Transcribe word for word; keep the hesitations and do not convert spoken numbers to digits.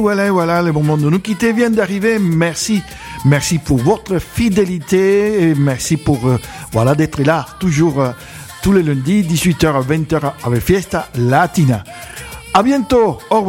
Voilà, voilà, le moment de nous quitter vient d'arriver. Merci, merci pour votre fidélité et merci pour euh, voilà d'être là toujours euh, tous les lundis dix-huit heures à vingt heures avec Fiesta Latina. À bientôt. Au revoir.